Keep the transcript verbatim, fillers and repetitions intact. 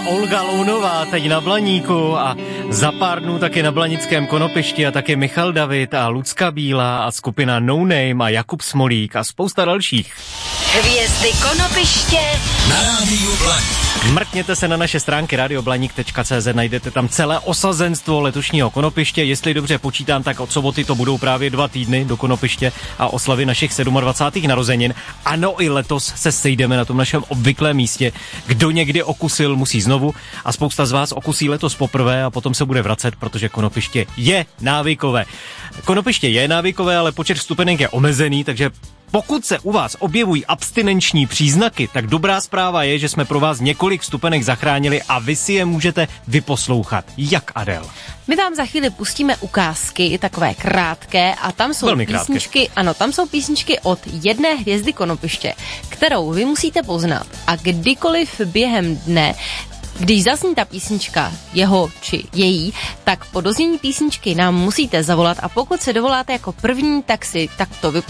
Olga Lounová teď na Blaníku a za pár dnů taky na Blanickém Konopišti a taky Michal David a Lucka Bílá a skupina No Name a Jakub Smolík a spousta dalších. Hvězdy Konopiště na Rádiu Blaník. Mrkněte se na naše stránky radio blaník tečka cé zet, najdete tam celé osazenstvo letošního Konopiště. Jestli dobře počítám, tak od soboty to budou právě dva týdny do Konopiště a oslavy našich dvacátých sedmých narozenin. Ano, i letos se sejdeme na tom našem obvyklém místě. Kdo někdy okusil, musí znovu a spousta z vás okusí letos poprvé a potom se bude vracet, protože Konopiště je návykové. Konopiště je návykové, ale počet vstupenek je omezený, takže pokud se u vás objevují abstinenční příznaky, tak dobrá zpráva je, že jsme pro vás několik vstupenek zachránili a vy si je můžete vyposlouchat. Jak, Adel? My vám za chvíli pustíme ukázky, takové krátké, a tam jsou Velmi písničky, krátké. ano, tam jsou písničky od jedné hvězdy Konopiště, kterou vy musíte poznat a kdykoliv během dne, když zazní ta písnička, jeho či její, tak po doznění písničky nám musíte zavolat a pokud se dovoláte jako první, tak si takto vyposloucháte